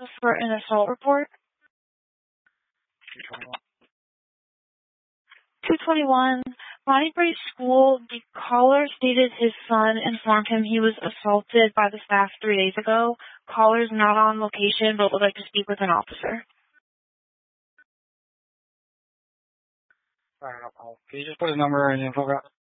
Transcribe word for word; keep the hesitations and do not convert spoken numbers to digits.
for an assault report. two twenty-one. Bonnie Brae School, the caller stated his son informed him he was assaulted by the staff three days ago. Caller's not on location, but would like to speak with an officer. Alright, I'll, can you just put his number and info out?